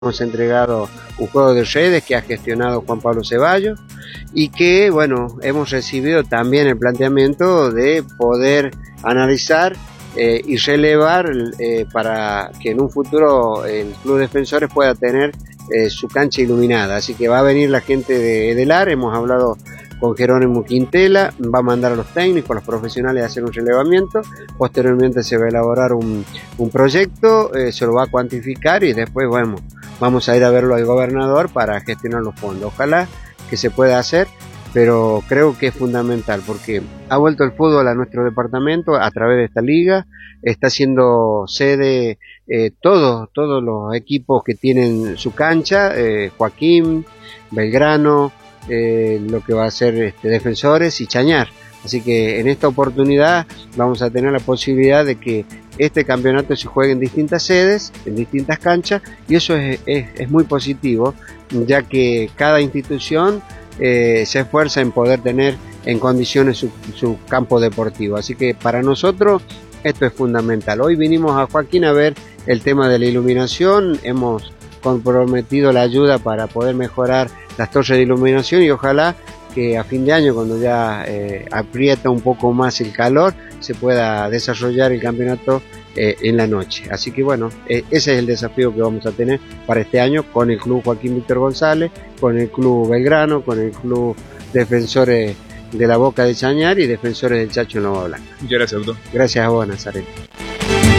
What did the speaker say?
hemos entregado un juego de redes que ha gestionado Juan Pablo Ceballos y que, bueno, hemos recibido también el planteamiento de poder analizar y relevar para que en un futuro el Club Defensores pueda tener su cancha iluminada. Así que va a venir la gente de Edelar, hemos hablado con Jerónimo Quintela, va a mandar a los técnicos, a los profesionales a hacer un relevamiento, posteriormente se va a elaborar un proyecto, se lo va a cuantificar y después, bueno, vamos a ir a verlo al gobernador para gestionar los fondos. Ojalá que se pueda hacer, pero creo que es fundamental porque ha vuelto el fútbol a nuestro departamento a través de esta liga, está siendo sede todos los equipos que tienen su cancha, Joaquín, Belgrano, lo que va a ser Defensores y Chañar. Así que en esta oportunidad vamos a tener la posibilidad de que este campeonato se juegue en distintas sedes, en distintas canchas, y eso es muy positivo, ya que cada institución se esfuerza en poder tener en condiciones su campo deportivo. Así que para nosotros esto es fundamental. Hoy vinimos a Joaquín a ver el tema de la iluminación, hemos comprometido la ayuda para poder mejorar las torres de iluminación y ojalá que a fin de año, cuando ya aprieta un poco más el calor, se pueda desarrollar el campeonato en la noche. Así que bueno, ese es el desafío que vamos a tener para este año con el Club Joaquín Víctor González, con el Club Belgrano, con el Club Defensores de la Boca de Chañar y Defensores del Chacho en Loma Blanca. Muchas gracias, doctor. Gracias a vos, Nazaret.